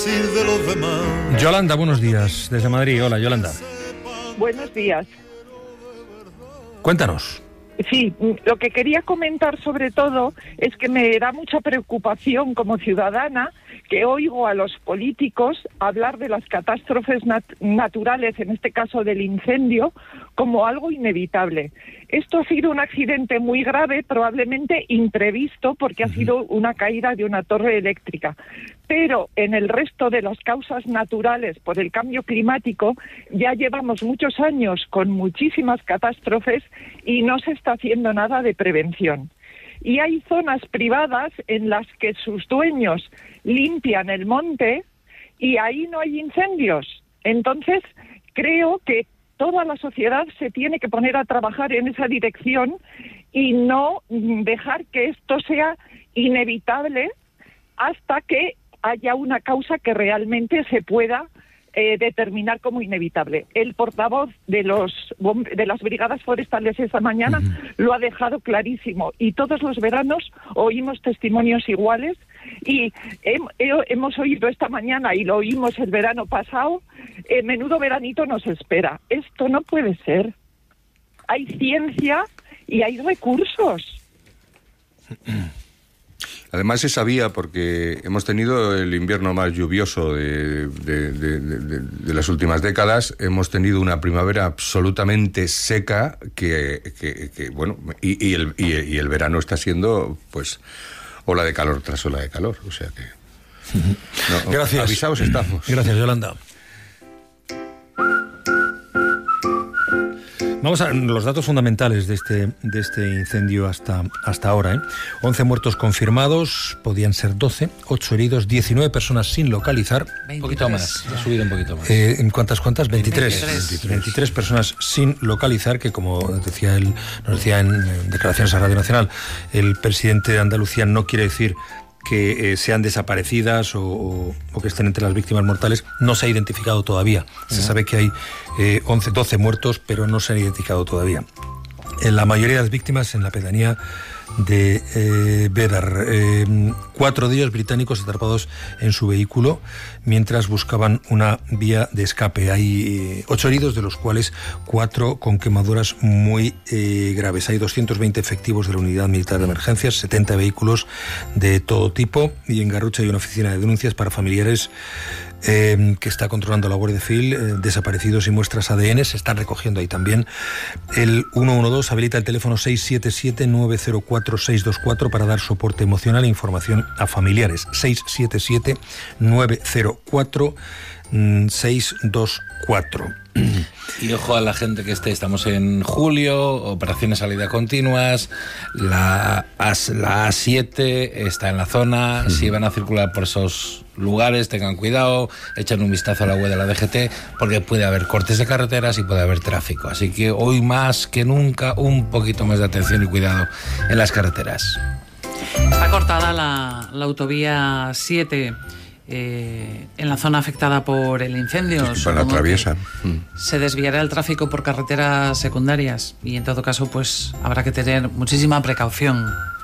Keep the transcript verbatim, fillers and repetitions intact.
decir de los demás. Yolanda, buenos días, desde Madrid. Hola, Yolanda. Buenos días. Cuéntanos. Sí, lo que quería comentar sobre todo es que me da mucha preocupación como ciudadana que oigo a los políticos hablar de las catástrofes nat- naturales, en este caso del incendio, como algo inevitable. Esto ha sido un accidente muy grave, probablemente imprevisto, porque ha sido una caída de una torre eléctrica. Pero en el resto de las causas naturales por el cambio climático ya llevamos muchos años con muchísimas catástrofes y no se está haciendo nada de prevención. Y hay zonas privadas en las que sus dueños limpian el monte y ahí no hay incendios. Entonces, creo que toda la sociedad se tiene que poner a trabajar en esa dirección y no dejar que esto sea inevitable hasta que haya una causa que realmente se pueda eh, determinar como inevitable. El portavoz de los de las brigadas forestales esta mañana uh-huh. lo ha dejado clarísimo y todos los veranos oímos testimonios iguales y he, he, hemos oído esta mañana y lo oímos el verano pasado. Eh, menudo veranito nos espera. Esto no puede ser. Hay ciencia y hay recursos. Además se sabía porque hemos tenido el invierno más lluvioso de, de, de, de, de las últimas décadas, hemos tenido una primavera absolutamente seca que, que, que bueno, y, y, el, y, y el verano está siendo pues ola de calor tras ola de calor, o sea que no, gracias. Avisados estamos. Gracias, Yolanda. Vamos a los datos fundamentales de este, de este incendio hasta, hasta ahora. ¿eh? once muertos confirmados, podían ser doce, ocho heridos, diecinueve personas sin localizar. Un poquito más, ha subido un poquito más. Eh, ¿En cuántas cuántas? veintitrés. veintitrés. veintitrés personas sin localizar, que como decía él, nos decía en, en declaraciones a Radio Nacional, el presidente de Andalucía no quiere decir que eh, sean desaparecidas o, o, o que estén entre las víctimas mortales. No se ha identificado todavía. Se sabe que hay eh, once, doce muertos, pero no se han identificado todavía. En la mayoría de las víctimas en la pedanía de eh, Bédar. Eh, cuatro de ellos británicos atrapados en su vehículo mientras buscaban una vía de escape. Hay eh, ocho heridos, de los cuales cuatro con quemaduras muy eh, graves. Hay doscientos veinte efectivos de la Unidad Militar de Emergencias, setenta vehículos de todo tipo, y en Garrucha hay una oficina de denuncias para familiares Eh, que está controlando la Guardia Civil, eh, desaparecidos y muestras A D N. Se están recogiendo ahí también. El ciento doce habilita el teléfono seis siete siete, nueve cero cuatro, seis dos cuatro para dar soporte emocional e información a familiares. seis siete siete, nueve cero cuatro, seis dos cuatro. Y ojo a la gente que esté, estamos en julio, operaciones salida continuas, la, la A siete está en la zona, uh-huh. Si van a circular por esos lugares, tengan cuidado, echen un vistazo a la web de la D G T, porque puede haber cortes de carreteras y puede haber tráfico, así que hoy más que nunca un poquito más de atención y cuidado en las carreteras. Está cortada la, la autovía siete Eh, en la zona afectada por el incendio. Es que para la traviesa. Mm. Se desviará el tráfico por carreteras secundarias y en todo caso pues habrá que tener muchísima precaución.